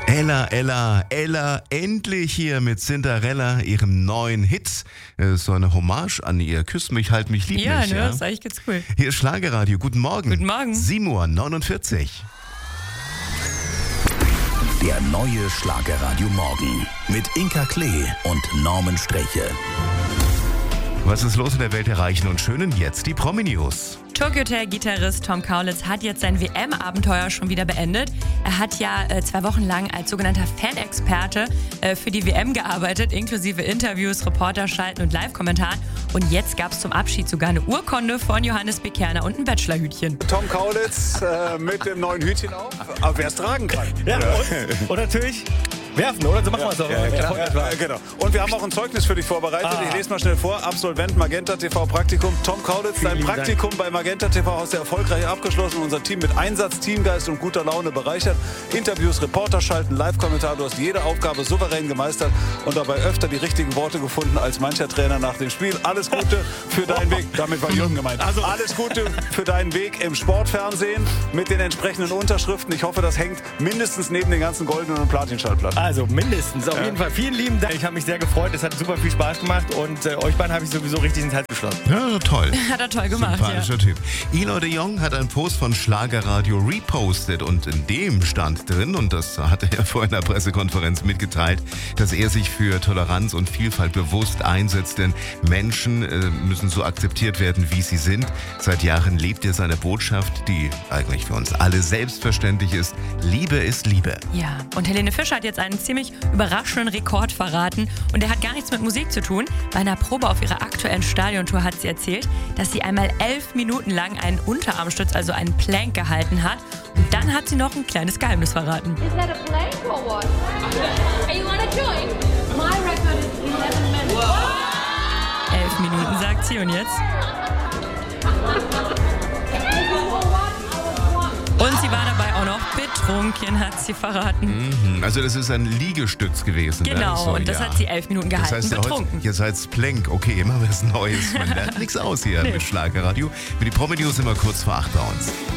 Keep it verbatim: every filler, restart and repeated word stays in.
Ella, Ella, Ella, endlich hier mit Cinderella, ihrem neuen Hit. So eine Hommage an ihr Küss mich, halt mich, lieb ja, mich. Ne, Ja, das ist eigentlich ganz cool. Hier ist Schlagerradio, guten Morgen. Guten Morgen. sieben Uhr neunundvierzig. Der neue Schlagerradio Morgen mit Inka Klee und Norman Streche. Was ist los in der Welt der Reichen und Schönen? Jetzt die Promi-News. Tokyo Hotel-Gitarrist Tom Kaulitz hat jetzt sein W M-Abenteuer schon wieder beendet. Er hat ja äh, zwei Wochen lang als sogenannter Fanexperte äh, für die W M gearbeitet, inklusive Interviews, Reporterschalten und Live-Kommentaren. Und jetzt gab es zum Abschied sogar eine Urkunde von Johannes B. Kerner und ein Bachelorhütchen. Tom Kaulitz äh, mit dem neuen Hütchen auf, aber wer es tragen kann. Ja, und, und natürlich werfen, oder? So machen wir es doch. Ja, klar. Ja, genau. Und wir haben auch ein Zeugnis für dich vorbereitet. Ah. Ich lese mal schnell vor. Absolvent Magenta T V Praktikum. Tom Kaulitz, dein Praktikum bei Magenta T V hast du erfolgreich abgeschlossen. Unser Team mit Einsatz, Teamgeist und guter Laune bereichert. Interviews, Reporter schalten, Live-Kommentar. Du hast jede Aufgabe souverän gemeistert und dabei öfter die richtigen Worte gefunden als mancher Trainer nach dem Spiel. Alles Gute für deinen Weg. Damit war Jürgen gemeint. Also alles Gute für deinen Weg im Sportfernsehen mit den entsprechenden Unterschriften. Ich hoffe, das hängt mindestens neben den ganzen goldenen und Platin-Schallplatten. Also mindestens, auf Ja. jeden Fall. Vielen lieben Dank. Ich habe mich sehr gefreut. Es hat super viel Spaß gemacht und äh, euch beiden habe ich sowieso richtig ins Herz geschlossen. Ja, toll. Hat er toll gemacht, ja. Sympathischer Typ. Eloy de Jong hat einen Post von Schlagerradio repostet und in dem stand drin, und das hat er ja vor einer Pressekonferenz mitgeteilt, dass er sich für Toleranz und Vielfalt bewusst einsetzt, denn Menschen äh, müssen so akzeptiert werden, wie sie sind. Seit Jahren lebt er seine Botschaft, die eigentlich für uns alle selbstverständlich ist. Liebe ist Liebe. Ja, und Helene Fischer hat jetzt einen ziemlich überraschenden Rekord verraten. Und der hat gar nichts mit Musik zu tun. Bei einer Probe auf ihrer aktuellen Stadiontour hat sie erzählt, dass sie einmal elf Minuten lang einen Unterarmstütz, also einen Plank, gehalten hat. Und dann hat sie noch ein kleines Geheimnis verraten. Is that a plank or what? Are you want to join? My record is eleven minutes. Elf Minuten, sagt sie. Und jetzt? Und sie war dabei auch noch betrunken, hat sie verraten. Mhm, also das ist ein Liegestütz gewesen. Genau, ne? So, und das ja. hat sie elf Minuten gehalten, Das heißt, ja, betrunken. heute, ihr seid Splenk. Okay, immer was Neues. Man lernt nichts aus hier Nee. mit Schlagerradio. Für die Promi-News immer kurz vor acht bei uns.